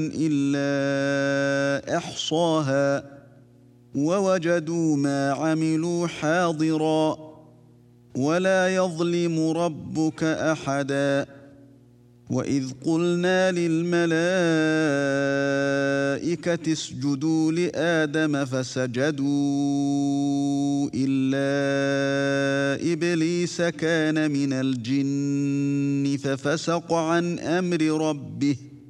إلا أحصاها ووجدوا ما عملوا حاضرا ولا يظلم ربك أحدا وإذ قلنا للملائكة اسجدوا لآدم فسجدوا إلا إبليس كان من الجن ففسق عن أمر ربه